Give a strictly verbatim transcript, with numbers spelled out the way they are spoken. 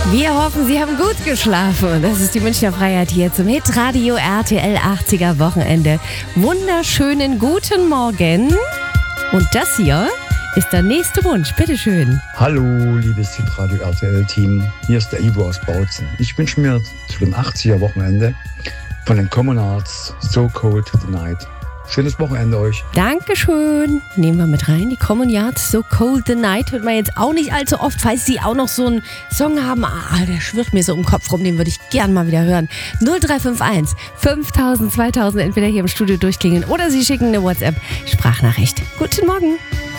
Wir hoffen, Sie haben gut geschlafen. Das ist die Münchner Freiheit hier zum Hitradio R T L achtziger Wochenende. Wunderschönen guten Morgen. Und das hier ist der nächste Wunsch. Bitteschön. Hallo, liebes Hitradio R T L-Team. Hier ist der Ivo aus Bautzen. Ich wünsche mir zu dem achtziger Wochenende von den Common Arts So Cold Tonight. Schönes Wochenende euch. Dankeschön. Nehmen wir mit rein. Die Common Arts So Cold the Night hört man jetzt auch nicht allzu oft. Falls Sie auch noch so einen Song haben, ah, der schwirrt mir so im Kopf rum, den würde ich gern mal wieder hören. null drei fünf eins fünftausend zweitausend entweder hier im Studio durchklingeln oder Sie schicken eine WhatsApp-Sprachnachricht. Guten Morgen.